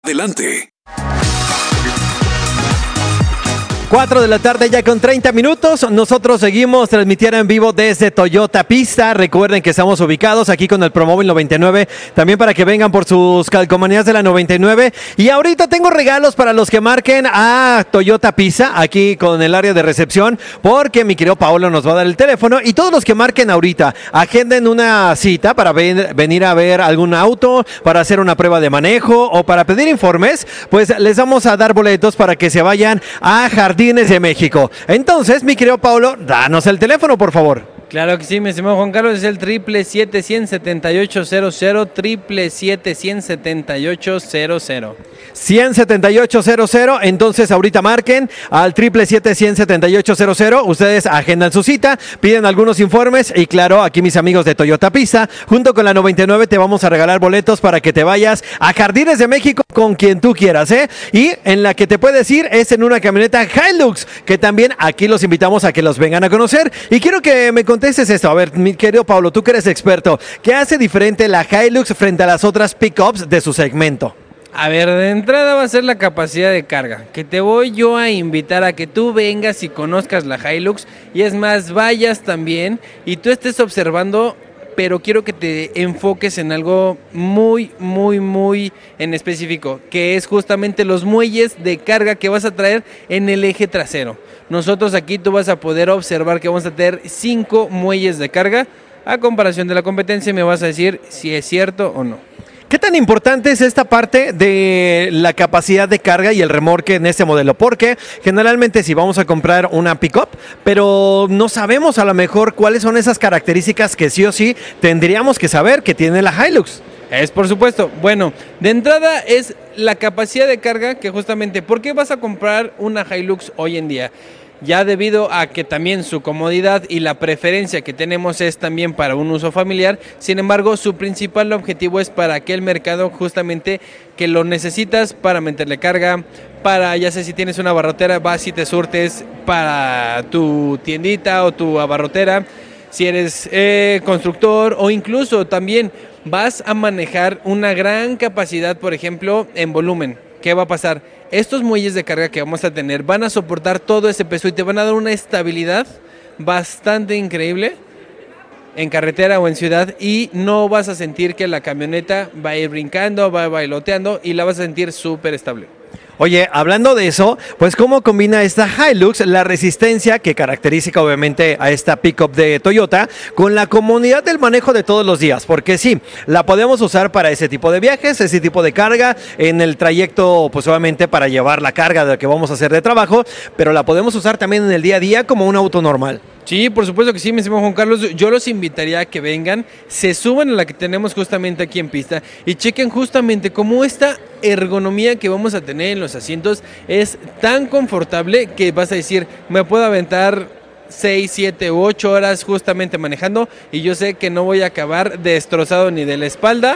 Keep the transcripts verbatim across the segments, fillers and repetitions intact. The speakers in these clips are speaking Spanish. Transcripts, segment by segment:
Adelante. cuatro de la tarde ya con treinta minutos. Nosotros seguimos transmitiendo en vivo desde Toyota Pista. Recuerden que estamos ubicados aquí con el Promóvil noventa y nueve. También para que vengan por sus calcomanías de la noventa y nueve. Y ahorita tengo regalos para los que marquen a Toyota Pista aquí con el área de recepción. Porque mi querido Paolo nos va a dar el teléfono. Y todos los que marquen ahorita, agenden una cita para ven, venir a ver algún auto, para hacer una prueba de manejo o para pedir informes. Pues les vamos a dar boletos para que se vayan a Jardín de México. Entonces, mi querido Paulo, danos el teléfono, por favor. Claro que sí, mi estimado Juan Carlos, es el triple siete cien setenta y ocho cero cero, triple siete cien setenta y ocho cero cero. cien setenta y ocho cero cero, entonces ahorita marquen al triple siete cien setenta y ocho cero cero, ustedes agendan su cita, piden algunos informes y claro, aquí mis amigos de Toyota Pista, junto con la noventa y nueve te vamos a regalar boletos para que te vayas a Jardines de México con quien tú quieras, ¿eh? Y en la que te puedes ir es en una camioneta Hilux, que también aquí los invitamos a que los vengan a conocer. Y quiero que me contestes esto, a ver, mi querido Pablo, tú que eres experto, ¿qué hace diferente la Hilux frente a las otras pickups de su segmento? A ver, de entrada va a ser la capacidad de carga, que te voy yo a invitar a que tú vengas y conozcas la Hilux, y es más, vayas también y tú estés observando, pero quiero que te enfoques en algo muy, muy, muy en específico, que es justamente los muelles de carga que vas a traer en el eje trasero. Nosotros aquí tú vas a poder observar que vamos a tener cinco muelles de carga, a comparación de la competencia me vas a decir si es cierto o no. ¿Qué tan importante es esta parte de la capacidad de carga y el remolque en este modelo? Porque generalmente si vamos a comprar una pick-up, pero no sabemos a lo mejor cuáles son esas características que sí o sí tendríamos que saber que tiene la Hilux. Es por supuesto. Bueno, de entrada es la capacidad de carga que justamente, ¿por qué vas a comprar una Hilux hoy en día? Ya debido a que también su comodidad y la preferencia que tenemos es también para un uso familiar, sin embargo su principal objetivo es para aquel mercado justamente que lo necesitas para meterle carga, para ya sé si tienes una abarrotera, vas y te surtes para tu tiendita o tu abarrotera, si eres eh, constructor o incluso también vas a manejar una gran capacidad, por ejemplo, en volumen. ¿Qué va a pasar? Estos muelles de carga que vamos a tener van a soportar todo ese peso y te van a dar una estabilidad bastante increíble en carretera o en ciudad, y no vas a sentir que la camioneta va a ir brincando, va bailoteando y la vas a sentir súper estable. Oye, hablando de eso, pues ¿cómo combina esta Hilux la resistencia que caracteriza obviamente a esta pickup de Toyota con la comodidad del manejo de todos los días? Porque sí, la podemos usar para ese tipo de viajes, ese tipo de carga, en el trayecto pues obviamente para llevar la carga de lo que vamos a hacer de trabajo, pero la podemos usar también en el día a día como un auto normal. Sí, por supuesto que sí, mi estimado Juan Carlos. Yo los invitaría a que vengan, se suban a la que tenemos justamente aquí en pista y chequen justamente cómo esta ergonomía que vamos a tener en los asientos es tan confortable que vas a decir, me puedo aventar seis, siete u ocho horas justamente manejando y yo sé que no voy a acabar destrozado ni de la espalda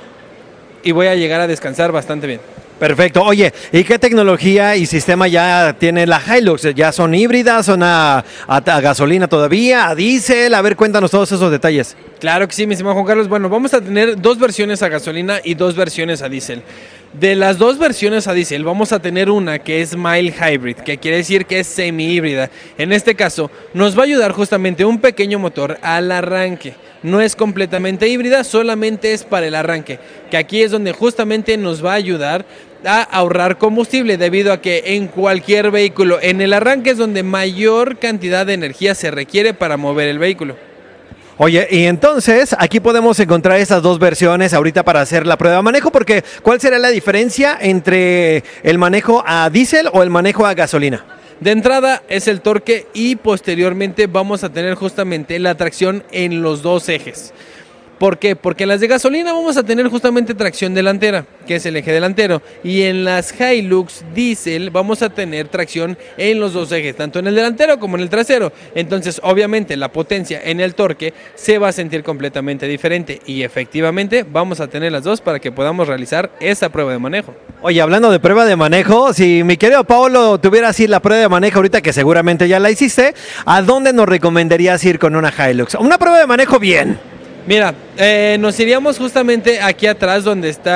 y voy a llegar a descansar bastante bien. Perfecto. Oye, ¿y qué tecnología y sistema ya tiene la Hilux? ¿Ya son híbridas? ¿Son a, a, a gasolina todavía? ¿A diésel? A ver, cuéntanos todos esos detalles. Claro que sí, mi estimado Juan Carlos. Bueno, vamos a tener dos versiones a gasolina y dos versiones a diésel. De las dos versiones a diésel vamos a tener una que es mild hybrid, que quiere decir que es semi-híbrida. En este caso nos va a ayudar justamente un pequeño motor al arranque. No es completamente híbrida, solamente es para el arranque, que aquí es donde justamente nos va a ayudar a ahorrar combustible, debido a que en cualquier vehículo, en el arranque es donde mayor cantidad de energía se requiere para mover el vehículo. Oye, y entonces aquí podemos encontrar estas dos versiones ahorita para hacer la prueba de manejo, porque ¿cuál será la diferencia entre el manejo a diésel o el manejo a gasolina? De entrada es el torque y posteriormente vamos a tener justamente la tracción en los dos ejes. ¿Por qué? Porque en las de gasolina vamos a tener justamente tracción delantera, que es el eje delantero, y en las Hilux Diesel vamos a tener tracción en los dos ejes, tanto en el delantero como en el trasero. Entonces, obviamente, la potencia en el torque se va a sentir completamente diferente y efectivamente vamos a tener las dos para que podamos realizar esa prueba de manejo. Oye, hablando de prueba de manejo, si mi querido Paolo tuviera así la prueba de manejo ahorita, que seguramente ya la hiciste, ¿a dónde nos recomendarías ir con una Hilux? Una prueba de manejo bien. Mira, eh, nos iríamos justamente aquí atrás donde está